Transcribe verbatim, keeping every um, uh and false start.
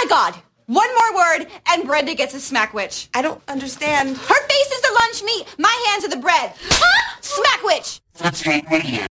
God. One more word, and Brenda gets a smack witch. I don't understand. Her face is the lunch meat. My hands are the bread. Smack witch. That's right, right here.